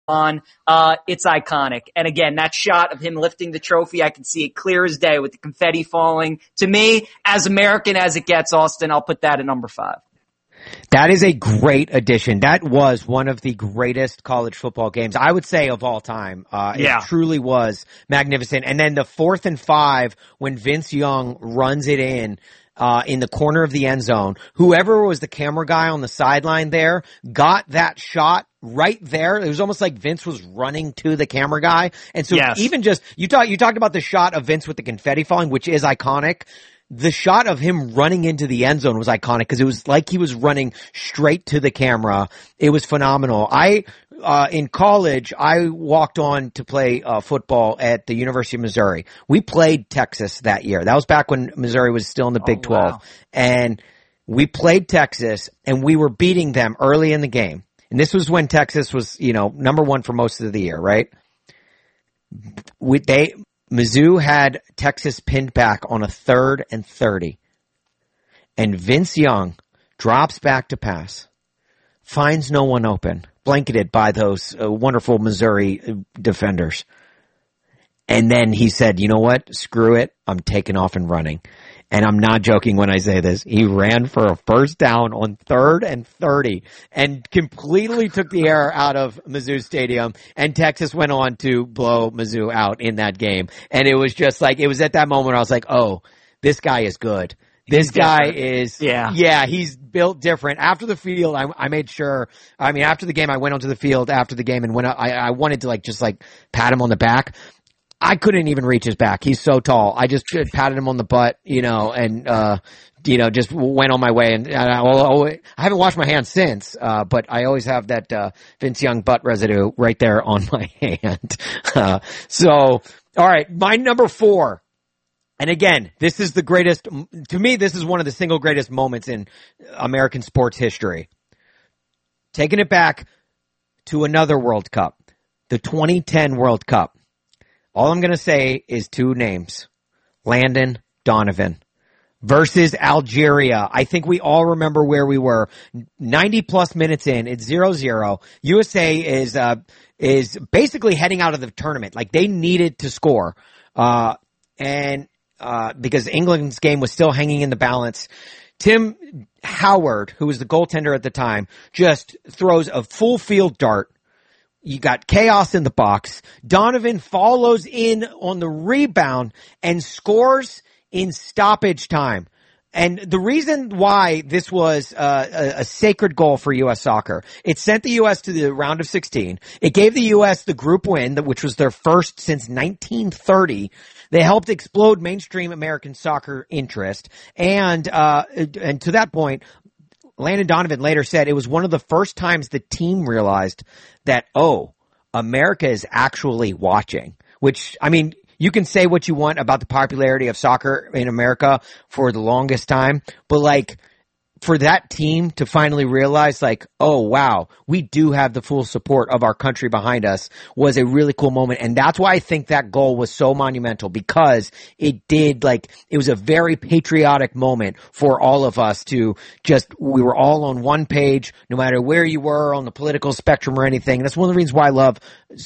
on, it's iconic. And again, that shot of him lifting the trophy, I can see it clear as day with the confetti falling. To me, as American as it gets, Austin, I'll put that at number 5. That is a great addition. That was one of the greatest college football games, I would say, of all time. It truly was magnificent. And then the 4th and 5, when Vince Young runs it in the corner of the end zone, whoever was the camera guy on the sideline there got that shot right there. It was almost like Vince was running to the camera guy. And so even just, you talked about the shot of Vince with the confetti falling, which is iconic. The shot of him running into the end zone was iconic because it was like he was running straight to the camera. It was phenomenal. In college, I walked on to play football at the University of Missouri. We played Texas that year. That was back when Missouri was still in the Big 12. Wow. And we played Texas, and we were beating them early in the game. And this was when Texas was, number 1 for most of the year, right? Mizzou had Texas pinned back on a 3rd and 30. And Vince Young drops back to pass, finds no one open, blanketed by those wonderful Missouri defenders. And then he said, you know what? Screw it. I'm taking off and running. And I'm not joking when I say this. He ran for a first down on 3rd and 30 and completely took the air out of Mizzou Stadium. And Texas went on to blow Mizzou out in that game. And it was just like, it was at that moment I was like, oh, this guy is good. This guy is, he's built different. After the field, I made sure, after the game, I went onto the field after the game and when I wanted to just pat him on the back. I couldn't even reach his back. He's so tall. I just patted him on the butt, and just went on my way. And I haven't washed my hands since, but I always have that Vince Young butt residue right there on my hand. All right, my number 4. And again, this is the greatest, to me, this is one of the single greatest moments in American sports history. Taking it back to another World Cup, the 2010 World Cup. All I'm going to say is 2 names, Landon Donovan versus Algeria. I think we all remember where we were 90 plus minutes in. It's 0-0. USA is basically heading out of the tournament. They needed to score. Because England's game was still hanging in the balance. Tim Howard, who was the goaltender at the time, just throws a full field dart. You got chaos in the box. Donovan follows in on the rebound and scores in stoppage time. And the reason why this was a sacred goal for U.S. soccer, it sent the U.S. to the round of 16. It gave the U.S. the group win, which was their first since 1930. They helped explode mainstream American soccer interest. And to that point, Landon Donovan later said it was one of the first times the team realized that, America is actually watching, which, you can say what you want about the popularity of soccer in America for the longest time, but for that team to finally realize oh wow, we do have the full support of our country behind us was a really cool moment. And that's why I think that goal was so monumental, because it was a very patriotic moment for all of us to we were all on one page, no matter where you were on the political spectrum or anything. That's one of the reasons why I love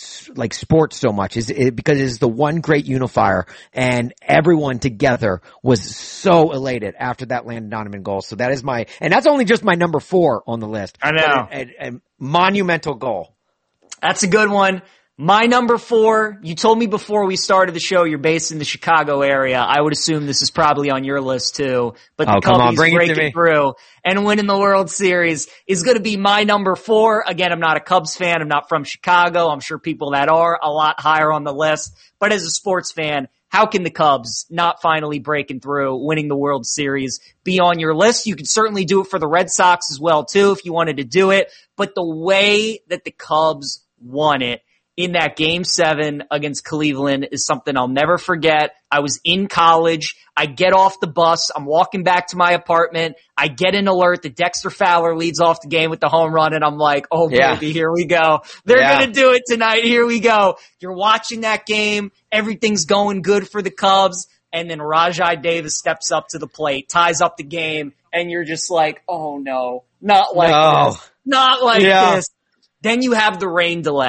sports so much because it is the one great unifier, and everyone together was so elated after that Landon Donovan goal. So that is and that's only just my number 4 on the list. I know. A monumental goal. That's a good one. My number 4, you told me before we started the show you're based in the Chicago area. I would assume this is probably on your list too. But the Cubbies breaking through and winning the World Series is going to be my number 4. Again, I'm not a Cubs fan. I'm not from Chicago. I'm sure people that are a lot higher on the list. But as a sports fan, how can the Cubs not finally breaking through, winning the World Series, be on your list? You can certainly do it for the Red Sox as well too if you wanted to do it. But the way that the Cubs won it in that Game 7 against Cleveland is something I'll never forget. I was in college. I get off the bus. I'm walking back to my apartment. I get an alert that Dexter Fowler leads off the game with the home run, and I'm like, oh, baby, here we go. They're going to do it tonight. Here we go. You're watching that game. Everything's going good for the Cubs, and then Rajai Davis steps up to the plate, ties up the game, and you're just like, oh, no, not like this. Not like this. Then you have the rain delay.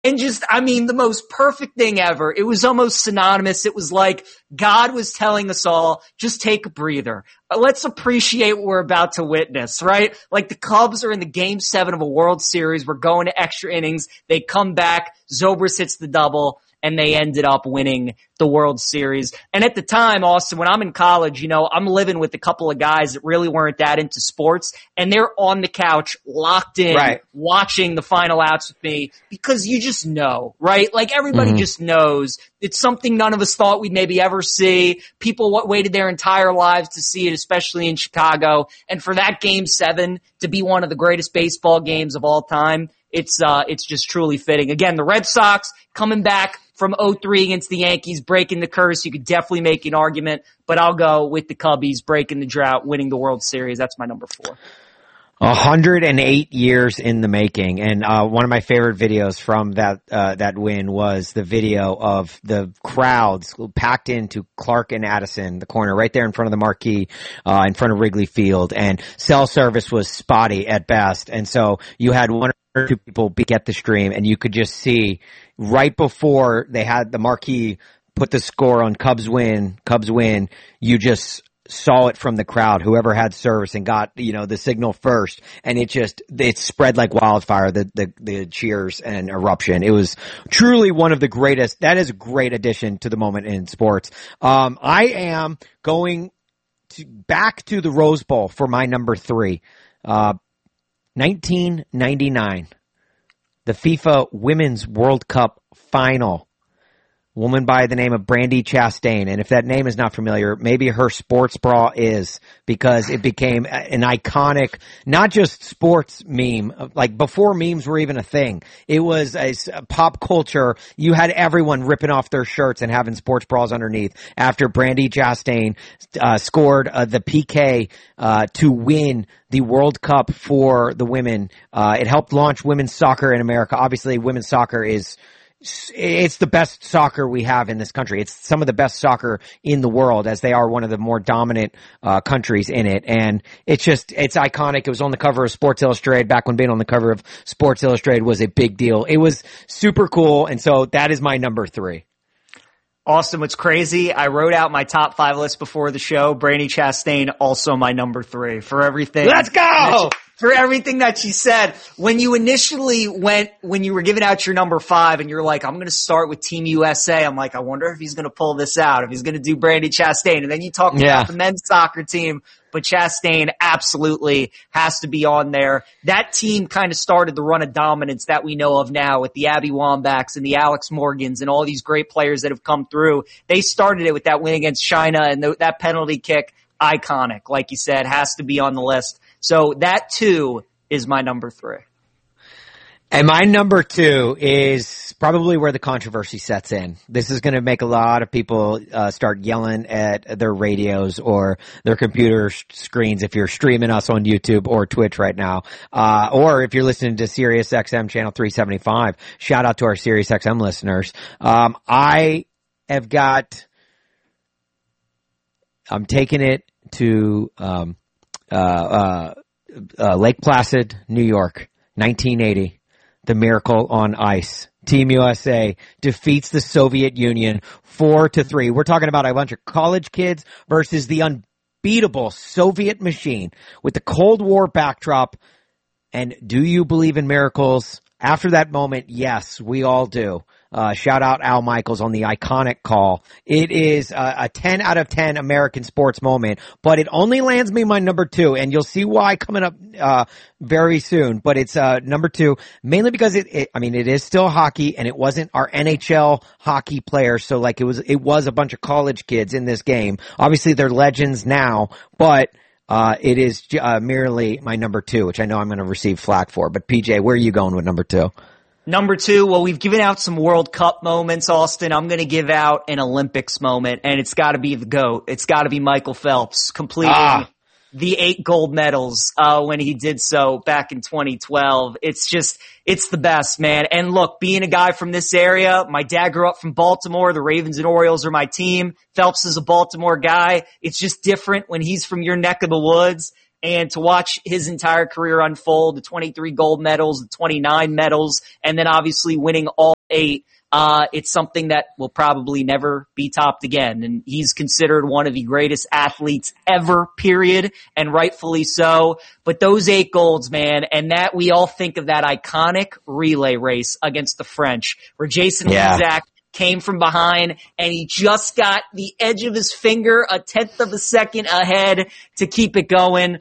And just, I mean, the most perfect thing ever. It was almost synonymous. It was like God was telling us all, just take a breather. Let's appreciate what we're about to witness, right? Like the Cubs are in the game 7 of a World Series. We're going to extra innings. They come back. Zobrist hits the double. And they ended up winning the World Series. And at the time, Austin, when I'm in college, you know, I'm living with a couple of guys that really weren't that into sports, and they're on the couch, locked in, watching the final outs with me, because you just know, right? Like everybody just knows. It's something none of us thought we'd maybe ever see. People waited their entire lives to see it, especially in Chicago. And for that game 7 to be one of the greatest baseball games of all time, it's just truly fitting. Again, the Red Sox coming back from 0-3 against the Yankees, breaking the curse. You could definitely make an argument, but I'll go with the Cubbies breaking the drought, winning the World Series. That's my number 4. 108 years in the making. And one of my favorite videos from that win was the video of the crowds packed into Clark and Addison, the corner right there in front of the marquee, in front of Wrigley Field. And cell service was spotty at best. And so you had one or two people get the stream, and you could just see right before they had the marquee put the score on Cubs win, you just saw it from the crowd, whoever had service and got, you know, the signal first, and it spread like wildfire, the cheers and eruption. It was truly one of the greatest. That is a great addition to the moment in sports. I am going back to the Rose Bowl for my number 3. 1999, the FIFA Women's World Cup final. Woman by the name of Brandi Chastain. And if that name is not familiar, maybe her sports bra is, because it became an iconic, not just sports meme, like before memes were even a thing. It was a pop culture. You had everyone ripping off their shirts and having sports bras underneath after Brandi Chastain scored the PK to win the World Cup for the women. It helped launch women's soccer in America. Obviously, women's soccer it's the best soccer we have in this country. It's some of the best soccer in the world, as they are one of the more dominant countries in it. And it's iconic. It was on the cover of Sports Illustrated back when being on the cover of Sports Illustrated was a big deal. It was super cool. And so that is my number 3. Austin, what's crazy, I wrote out my top 5 list before the show. Brandi Chastain, also my number 3 for everything. Let's go! For everything that she said. When you initially when you were giving out your number 5 and you're like, I'm going to start with Team USA. I'm like, I wonder if he's going to pull this out, if he's going to do Brandi Chastain. And then you talk about the men's soccer team, but Chastain absolutely has to be on there. That team kind of started the run of dominance that we know of now with the Abby Wambachs and the Alex Morgans and all these great players that have come through. They started it with that win against China, and that penalty kick, iconic. Like you said, has to be on the list. So that too is my number 3. And my number 2 is probably where the controversy sets in. This is going to make a lot of people start yelling at their radios or their computer screens if you're streaming us on YouTube or Twitch right now. Or if you're listening to Sirius XM channel 375. Shout out to our Sirius XM listeners. I'm taking it to Lake Placid, New York, 1980. The Miracle on Ice. Team USA defeats the Soviet Union 4-3. We're talking about a bunch of college kids versus the unbeatable Soviet machine with the Cold War backdrop. And do you believe in miracles? After that moment, yes, we all do. Shout out Al Michaels on the iconic call. It is a 10 out of 10 American sports moment, but it only lands me my number 2, and you'll see why coming up very soon. But it's number 2, mainly because it is still hockey, and it wasn't our NHL hockey players. So like it was a bunch of college kids in this game. Obviously they're legends now, but it is merely my number 2, which I know I'm going to receive flack for. But PJ, where are you going with number 2? Number 2, well, we've given out some World Cup moments, Austin. I'm going to give out an Olympics moment, and it's got to be the GOAT. It's got to be Michael Phelps completing the 8 gold medals when he did so back in 2012. It's the best, man. And look, being a guy from this area, my dad grew up from Baltimore. The Ravens and Orioles are my team. Phelps is a Baltimore guy. It's just different when he's from your neck of the woods. and to watch his entire career unfold, the 23 gold medals, the 29 medals, and then obviously winning all 8. It's something that will probably never be topped again. And he's considered one of the greatest athletes ever, period, and rightfully so. But those 8 golds, man, and that we all think of that iconic relay race against the French where Jason Lezak came from behind and he just got the edge of his finger a 1/10 of a second ahead to keep it going.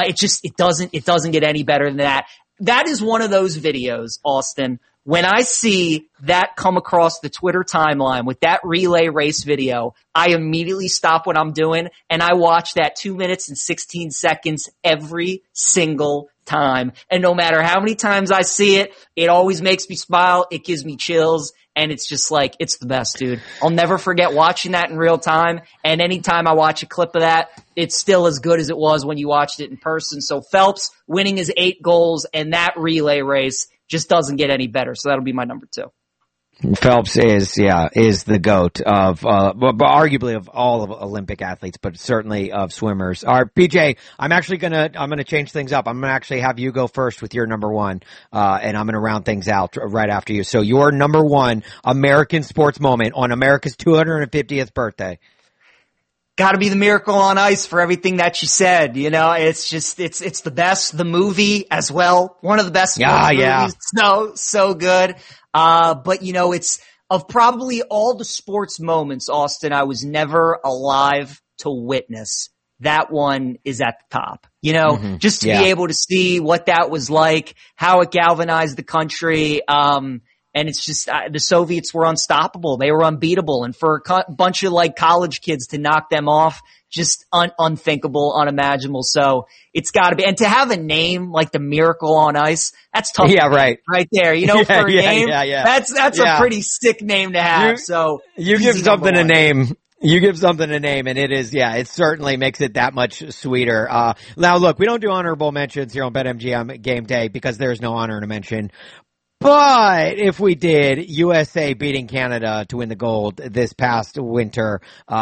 It doesn't get any better than that. That is one of those videos, Austin. When I see that come across the Twitter timeline with that relay race video, I immediately stop what I'm doing and I watch that 2 minutes and 16 seconds every single time. And no matter how many times I see it, it always makes me smile. It gives me chills. And it's just like, it's the best, dude. I'll never forget watching that in real time. And anytime I watch a clip of that, it's still as good as it was when you watched it in person. So Phelps winning his 8 goals and that relay race just doesn't get any better. So that'll be my number 2. Phelps is the GOAT of, arguably of all of Olympic athletes, but certainly of swimmers. All right, PJ, I'm gonna change things up. I'm gonna actually have you go first with your number 1, and I'm gonna round things out right after you. So your number 1 American sports moment on America's 250th birthday. Gotta be the Miracle on Ice for everything that you said. You know, it's just, it's the best. The movie as well. One of the best movies. So good. But you know, it's of probably all the sports moments, Austin, I was never alive to witness. That one is at the top, you know, just to be able to see what that was like, how it galvanized the country. And it's just, the Soviets were unstoppable. They were unbeatable. And for a bunch of like college kids to knock them off, just unthinkable, unimaginable. So it's gotta be, and to have a name like the Miracle on Ice, that's tough. Yeah, right. Right there. You know, for a name, that's a pretty sick name to have. You give something a name. You give something a name and it is, it certainly makes it that much sweeter. Now look, we don't do honorable mentions here on BetMGM Game Day because there's no honor to mention. But if we did, USA beating Canada to win the gold this past winter,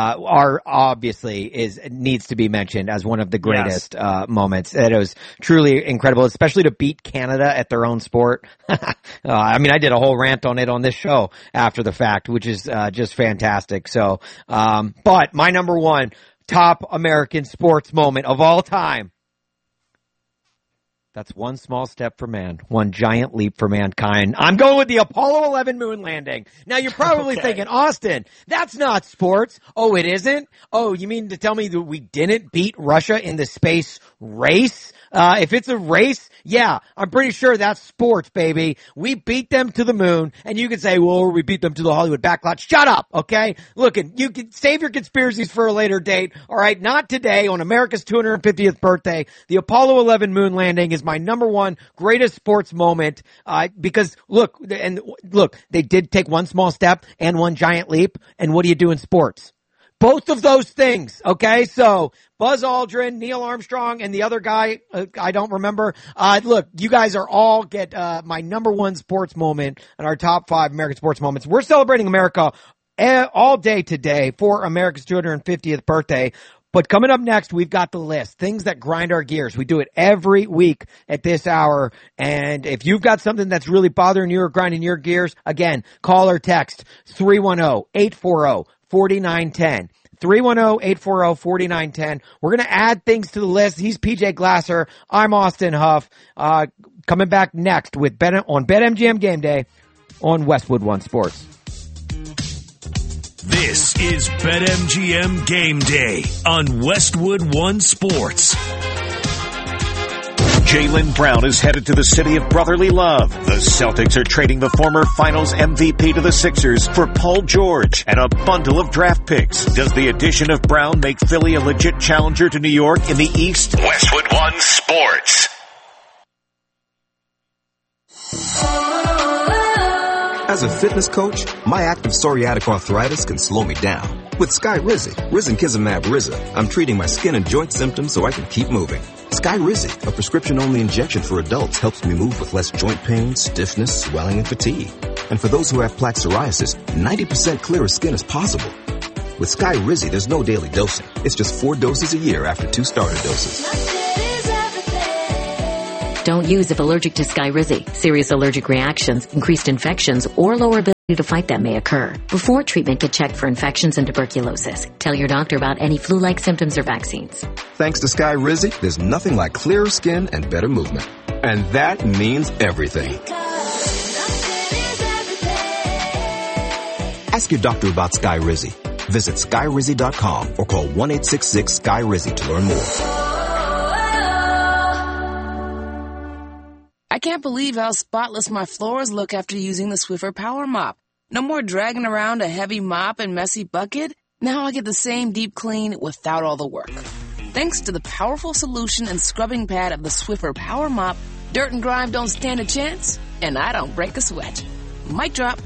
needs to be mentioned as one of the greatest, moments. It was truly incredible, especially to beat Canada at their own sport. I mean, I did a whole rant on it on this show after the fact, which is, just fantastic. So, but my number 1 top American sports moment of all time. That's one small step for man, one giant leap for mankind. I'm going with the Apollo 11 moon landing. Now you're probably thinking, Austin, that's not sports. Oh, it isn't? Oh, you mean to tell me that we didn't beat Russia in the space race? If it's a race, I'm pretty sure that's sports, baby. We beat them to the moon, and you can say, well, we beat them to the Hollywood backlot. Shut up, okay? Look, you can save your conspiracies for a later date, all right? Not today on America's 250th birthday. The Apollo 11 moon landing is my number 1 greatest sports moment, because look, they did take one small step and one giant leap, and what do you do in sports? Both of those things, okay? So, Buzz Aldrin, Neil Armstrong, and the other guy, I don't remember. Look, you guys are all get my number 1 sports moment and our top 5 American sports moments. We're celebrating America all day today for America's 250th birthday. But coming up next, we've got the list. Things that grind our gears. We do it every week at this hour. And if you've got something that's really bothering you or grinding your gears, again, call or text 310-840-4910. 310-840-4910. We're going to add things to the list. He's PJ Glasser. I'm Austin Huff. Coming back next with on BetMGM Game Day on Westwood One Sports. This is BetMGM Game Day on Westwood One Sports. Jaylen Brown is headed to the city of brotherly love. The Celtics are trading the former Finals MVP to the Sixers for Paul George and a bundle of draft picks. Does the addition of Brown make Philly a legit challenger to New York in the East? Westwood One Sports. As a fitness coach, my active psoriatic arthritis can slow me down. With Skyrizi, risankizumab Riza, I'm treating my skin and joint symptoms so I can keep moving. Skyrizi, a prescription-only injection for adults, helps me move with less joint pain, stiffness, swelling, and fatigue. And for those who have plaque psoriasis, 90% clearer skin is possible. With Skyrizi, there's no daily dosing. It's just 4 doses a year after 2 starter doses. Don't use if allergic to Skyrizi. Serious allergic reactions, increased infections, or lower ability to fight them may occur. Before treatment, get checked for infections and tuberculosis. Tell your doctor about any flu-like symptoms or vaccines. Thanks to Skyrizi, there's nothing like clearer skin and better movement. And that means everything. Ask your doctor about Skyrizi. Visit Skyrizi.com or call 1-866-SKY-RIZZI to learn more. I can't believe how spotless my floors look after using the Swiffer Power Mop. No more dragging around a heavy mop and messy bucket. Now I get the same deep clean without all the work. Thanks to the powerful solution and scrubbing pad of the Swiffer Power Mop, dirt and grime don't stand a chance, and I don't break a sweat. Mic drop.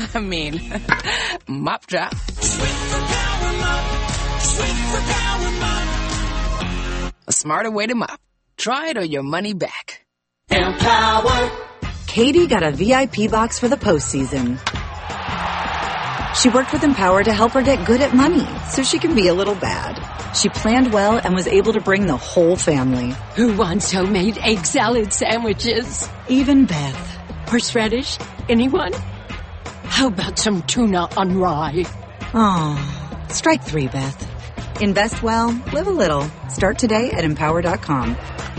Mop drop. Swiffer Power Mop. Swiffer Power Mop. A smarter way to mop. Try it or your money back. Empower. Katie got a VIP box for the postseason. She worked with Empower to help her get good at money so she can be a little bad. She planned well and was able to bring the whole family. Who wants homemade egg salad sandwiches? Even Beth. Horseradish? Anyone? How about some tuna on rye? Oh, strike 3, Beth. Invest well, live a little. Start today at Empower.com.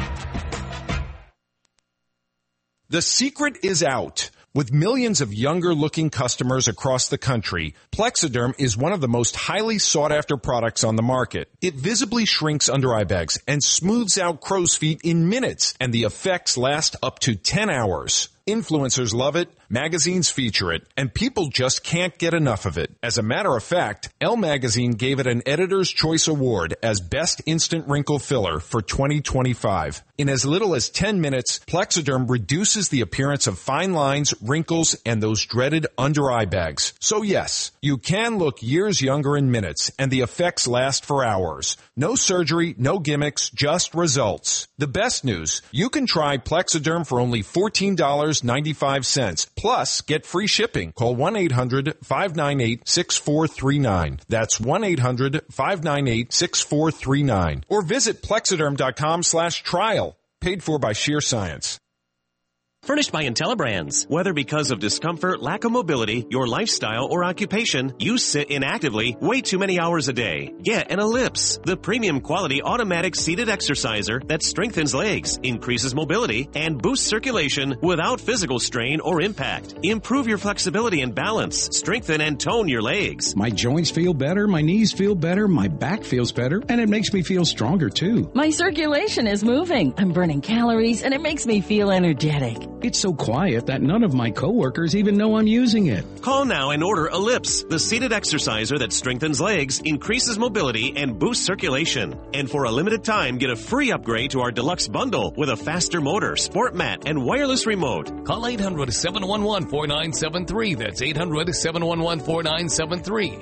The secret is out. With millions of younger-looking customers across the country, Plexiderm is one of the most highly sought-after products on the market. It visibly shrinks under-eye bags and smooths out crow's feet in minutes, and the effects last up to 10 hours. Influencers love it, magazines feature it, and people just can't get enough of it. As a matter of fact, Elle Magazine gave it an Editor's Choice Award as Best Instant Wrinkle Filler for 2025. In as little as 10 minutes, Plexiderm reduces the appearance of fine lines, wrinkles, and those dreaded under-eye bags. So yes, you can look years younger in minutes, and the effects last for hours. No surgery, no gimmicks, just results. The best news, you can try Plexiderm for only $14.95. Plus, get free shipping. Call 1-800-598-6439. That's 1-800-598-6439. Or visit Plexiderm.com/trial. Paid for by Sheer Science. Furnished by IntelliBrands. Whether because of discomfort, lack of mobility, your lifestyle, or occupation, you sit inactively way too many hours a day. Get an Ellipse, the premium quality automatic seated exerciser that strengthens legs, increases mobility, and boosts circulation without physical strain or impact. Improve your flexibility and balance. Strengthen and tone your legs. My joints feel better, my knees feel better, my back feels better, and it makes me feel stronger too. My circulation is moving. I'm burning calories, and it makes me feel energetic. It's so quiet that none of my coworkers even know I'm using it. Call now and order Ellipse, the seated exerciser that strengthens legs, increases mobility, and boosts circulation. And for a limited time, get a free upgrade to our deluxe bundle with a faster motor, sport mat, and wireless remote. Call 800-711-4973. That's 800-711-4973.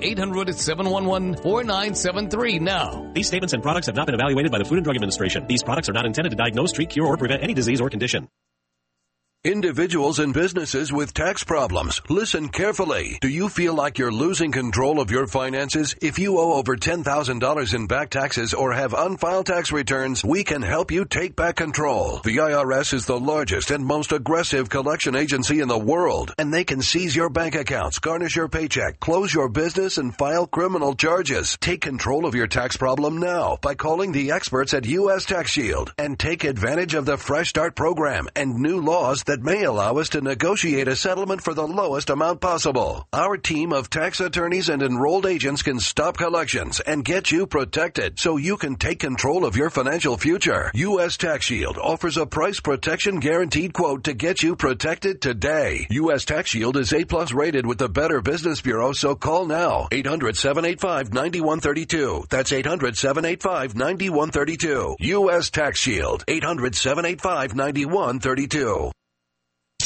800-711-4973 now. These statements and products have not been evaluated by the Food and Drug Administration. These products are not intended to diagnose, treat, cure, or prevent any disease or condition. Individuals and businesses with tax problems, listen carefully. Do you feel like you're losing control of your finances? If you owe over $10,000 in back taxes or have unfiled tax returns, we can help you take back control. The IRS is the largest and most aggressive collection agency in the world, and they can seize your bank accounts, garnish your paycheck, close your business, and file criminal charges. Take control of your tax problem now by calling the experts at U.S. Tax Shield and take advantage of the Fresh Start program and new laws that may allow us to negotiate a settlement for the lowest amount possible. Our team of tax attorneys and enrolled agents can stop collections and get you protected so you can take control of your financial future. U.S. Tax Shield offers a price protection guaranteed quote to get you protected today. U.S. Tax Shield is A+ rated with the Better Business Bureau, so call now. 800-785-9132. That's 800-785-9132. U.S. Tax Shield. 800-785-9132.